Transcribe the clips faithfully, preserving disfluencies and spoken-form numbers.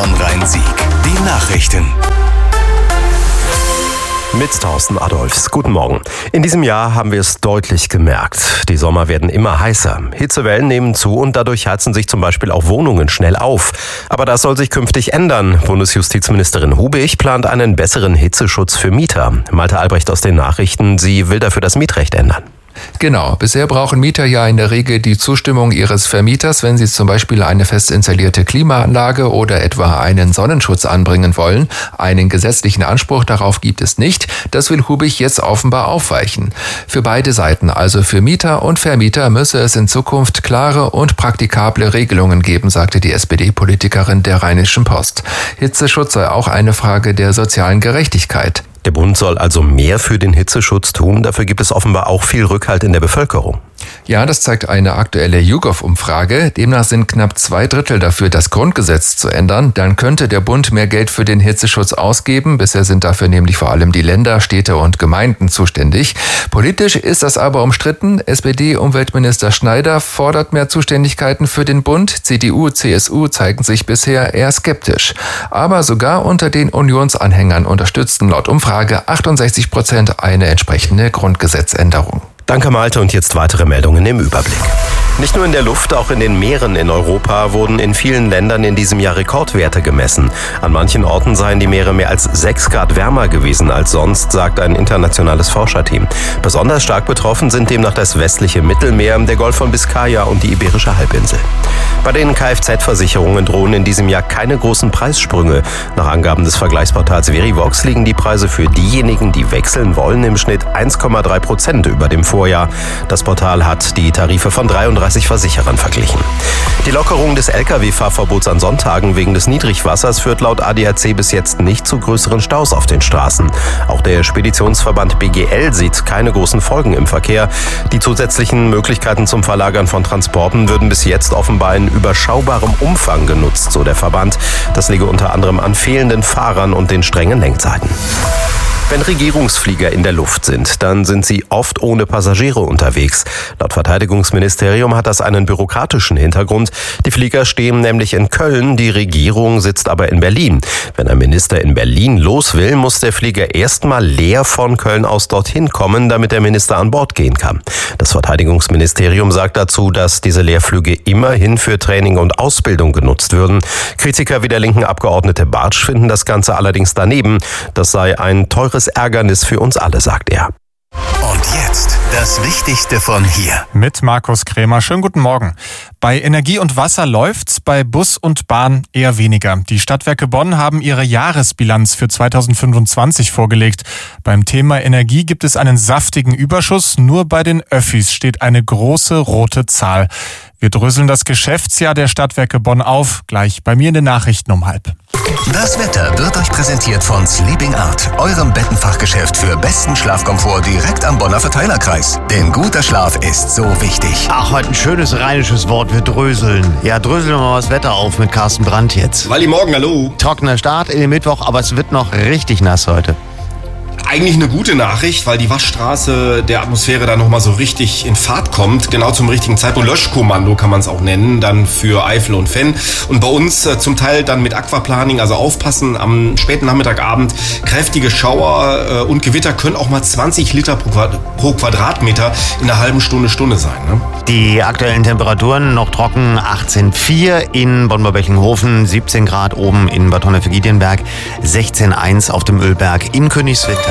Bonn-Rhein-Sieg. Die Nachrichten. Mit Thorsten Adolfs. Guten Morgen. In diesem Jahr haben wir es deutlich gemerkt. Die Sommer werden immer heißer. Hitzewellen nehmen zu und dadurch heizen sich zum Beispiel auch Wohnungen schnell auf. Aber das soll sich künftig ändern. Bundesjustizministerin Hubig plant einen besseren Hitzeschutz für Mieter. Malte Albrecht aus den Nachrichten. Sie will dafür das Mietrecht ändern. Genau. Bisher brauchen Mieter ja in der Regel die Zustimmung ihres Vermieters, wenn sie zum Beispiel eine fest installierte Klimaanlage oder etwa einen Sonnenschutz anbringen wollen. Einen gesetzlichen Anspruch darauf gibt es nicht. Das will Hubig jetzt offenbar aufweichen. Für beide Seiten, also für Mieter und Vermieter, müsse es in Zukunft klare und praktikable Regelungen geben, sagte die S P D-Politikerin der Rheinischen Post. Hitzeschutz sei auch eine Frage der sozialen Gerechtigkeit. Der Bund soll also mehr für den Hitzeschutz tun. Dafür gibt es offenbar auch viel Rückhalt in der Bevölkerung. Ja, das zeigt eine aktuelle YouGov-Umfrage. Demnach sind knapp zwei Drittel dafür, das Grundgesetz zu ändern. Dann könnte der Bund mehr Geld für den Hitzeschutz ausgeben. Bisher sind dafür nämlich vor allem die Länder, Städte und Gemeinden zuständig. Politisch ist das aber umstritten. S P D-Umweltminister Schneider fordert mehr Zuständigkeiten für den Bund. C D U, C S U zeigen sich bisher eher skeptisch. Aber sogar unter den Unionsanhängern unterstützten laut Umfrage achtundsechzig Prozent eine entsprechende Grundgesetzänderung. Danke Malte und jetzt weitere Meldungen im Überblick. Nicht nur in der Luft, auch in den Meeren in Europa wurden in vielen Ländern in diesem Jahr Rekordwerte gemessen. An manchen Orten seien die Meere mehr als sechs Grad wärmer gewesen als sonst, sagt ein internationales Forscherteam. Besonders stark betroffen sind demnach das westliche Mittelmeer, der Golf von Biskaya und die Iberische Halbinsel. Bei den Kfz-Versicherungen drohen in diesem Jahr keine großen Preissprünge. Nach Angaben des Vergleichsportals Verivox liegen die Preise für diejenigen, die wechseln wollen, im Schnitt eins Komma drei Prozent über dem Vorjahr. Das Portal hat die Tarife von dreiunddreißig Versicherern verglichen. Die Lockerung des L K W-Fahrverbots an Sonntagen wegen des Niedrigwassers führt laut A D A C bis jetzt nicht zu größeren Staus auf den Straßen. Auch der Speditionsverband B G L sieht keine großen Folgen im Verkehr. Die zusätzlichen Möglichkeiten zum Verlagern von Transporten würden bis jetzt offenbar in überschaubarem Umfang genutzt, so der Verband. Das liege unter anderem an fehlenden Fahrern und den strengen Lenkzeiten. Wenn Regierungsflieger in der Luft sind, dann sind sie oft ohne Passagiere unterwegs. Laut Verteidigungsministerium hat das einen bürokratischen Hintergrund. Die Flieger stehen nämlich in Köln, die Regierung sitzt aber in Berlin. Wenn ein Minister in Berlin los will, muss der Flieger erstmal leer von Köln aus dorthin kommen, damit der Minister an Bord gehen kann. Das Verteidigungsministerium sagt dazu, dass diese Leerflüge immerhin für Training und Ausbildung genutzt würden. Kritiker wie der linken Abgeordnete Bartsch finden das Ganze allerdings daneben. Das sei ein teures Ärgernis für uns alle, sagt er. Und jetzt das Wichtigste von hier. Mit Markus Krämer. Schönen guten Morgen. Bei Energie und Wasser läuft's, bei Bus und Bahn eher weniger. Die Stadtwerke Bonn haben ihre Jahresbilanz für zweitausendfünfundzwanzig vorgelegt. Beim Thema Energie gibt es einen saftigen Überschuss. Nur bei den Öffis steht eine große rote Zahl. Wir dröseln das Geschäftsjahr der Stadtwerke Bonn auf. Gleich bei mir in den Nachrichten um halb. Das Wetter wird euch präsentiert von Sleeping Art, eurem Bettenfachgeschäft für besten Schlafkomfort direkt am Bonner Verteilerkreis. Denn guter Schlaf ist so wichtig. Ach, heute ein schönes rheinisches Wort, wir dröseln. Ja, dröseln wir mal das Wetter auf mit Carsten Brandt jetzt. Walli, morgen, hallo. Trockener Start in den Mittwoch, aber es wird noch richtig nass heute. Eigentlich eine gute Nachricht, weil die Waschstraße der Atmosphäre dann nochmal so richtig in Fahrt kommt. Genau zum richtigen Zeitpunkt. Löschkommando kann man es auch nennen, dann für Eifel und Venn. Und bei uns äh, zum Teil dann mit Aquaplaning, also aufpassen, am späten Nachmittagabend kräftige Schauer äh, und Gewitter können auch mal zwanzig Liter pro, Quad- pro Quadratmeter in einer halben Stunde, Stunde sein. Ne? Die aktuellen Temperaturen noch trocken, achtzehn Komma vier in Bonn-Beckinghofen, siebzehn Grad oben in Bad Honnef-Giedienberg, sechzehn Komma eins auf dem Ölberg in Königswinter.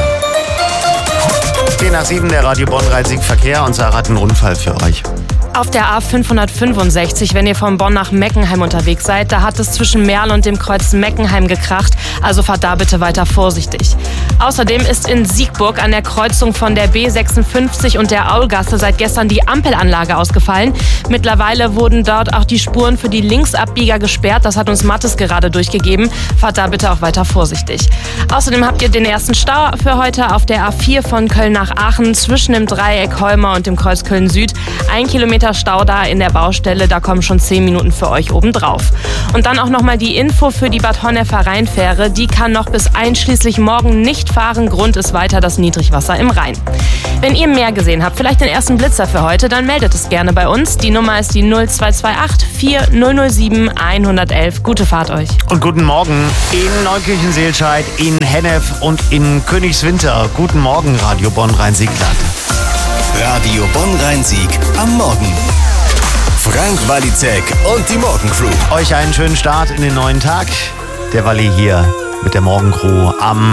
zehn nach sieben der Radio Bonn-Rhein-Sieg Verkehr und Sarah hat einen Unfall für euch. Auf der A fünfhundertfünfundsechzig, wenn ihr von Bonn nach Meckenheim unterwegs seid, da hat es zwischen Merl und dem Kreuz Meckenheim gekracht, also fahrt da bitte weiter vorsichtig. Außerdem ist in Siegburg an der Kreuzung von der B sechsundfünfzig und der Aulgasse seit gestern die Ampelanlage ausgefallen. Mittlerweile wurden dort auch die Spuren für die Linksabbieger gesperrt, das hat uns Mattes gerade durchgegeben. Fahrt da bitte auch weiter vorsichtig. Außerdem habt ihr den ersten Stau für heute auf der A vier von Köln nach Aachen zwischen dem Dreieck Holmer und dem Kreuz Köln Süd. Ein Kilometer Stau da in der Baustelle, da kommen schon zehn Minuten für euch obendrauf. Und dann auch nochmal die Info für die Bad Honnefer Rheinfähre. Die kann noch bis einschließlich morgen nicht fahren. Grund ist weiter das Niedrigwasser im Rhein. Wenn ihr mehr gesehen habt, vielleicht den ersten Blitzer für heute, dann meldet es gerne bei uns. Die Nummer ist die null zwei zwei acht vier null null sieben eins eins eins. Gute Fahrt euch. Und guten Morgen in Neukirchen-Seelscheid, in Hennef und in Königswinter. Guten Morgen, Radio Bonn-Rhein-Sieg-Land. Radio Bonn-Rhein-Sieg am Morgen. Frank Walizek und die Morgencrew. Euch einen schönen Start in den neuen Tag. Der Walli hier mit der Morgencrew am